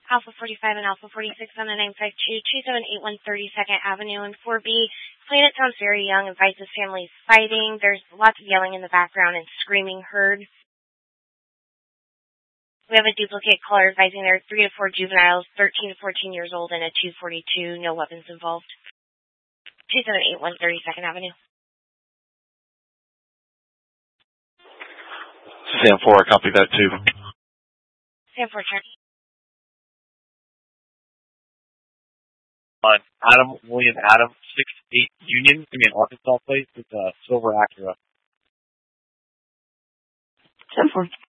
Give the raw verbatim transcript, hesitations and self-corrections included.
Alpha forty-five and Alpha forty-six on the nine five two, two seven eight one thirty-second Avenue. And four B, Planet sounds very young, advises families fighting. There's lots of yelling in the background and screaming heard. We have a duplicate caller advising there are three to four juveniles, thirteen to fourteen years old, and a two forty-two, no weapons involved. two seven eight one thirty-second Avenue. Sam four, copy that too. Sam four, check. On Adam William Adam six eight Union, give me an Arkansas place with a silver Acura. Sam four.